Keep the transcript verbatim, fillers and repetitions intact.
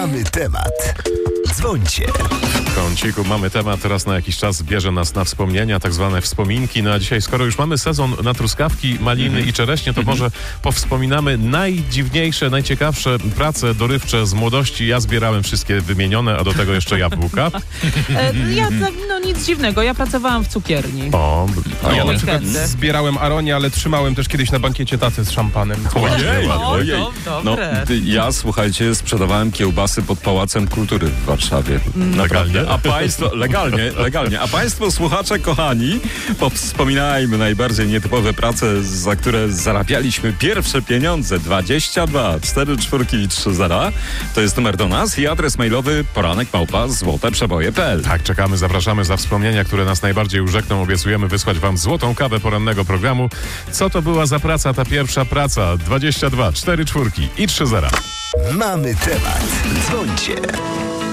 Mamy temat. Dzwońcie. W kąciku mamy temat, raz na jakiś czas bierze nas na wspomnienia, tak zwane wspominki. No a dzisiaj, skoro już mamy sezon na truskawki, maliny i czereśnie, to może powspominamy najdziwniejsze, najciekawsze prace dorywcze z młodości. Ja zbierałem wszystkie wymienione, a do tego jeszcze jabłka. E, ja, no nic dziwnego, ja pracowałam w cukierni. O, A ja na Weekendy. przykład zbierałem aronię, ale trzymałem też kiedyś na bankiecie tacę z szampanem. ojej, O, ojej. to No, dobre. ty- ja, słuchajcie, sprzedawałem kiełbasy pod Pałacem Kultury w Warszawie. Legalnie? A państwo, legalnie, legalnie. A państwo, słuchacze, kochani, wspominajmy najbardziej nietypowe prace, za które zarabialiśmy pierwsze pieniądze. dwadzieścia dwa, cztery czwórki i trzy zera. To jest numer do nas i adres mailowy poranek małpa złoteprzeboje kropka p l. Tak, czekamy, zapraszamy za wspomnienia, które nas najbardziej urzekną. Obiecujemy wysłać wam złotą kawę porannego programu. Co to była za praca, ta pierwsza praca? dwadzieścia dwa, cztery czwórki i trzy zera. Mamy temat. Dzwońcie.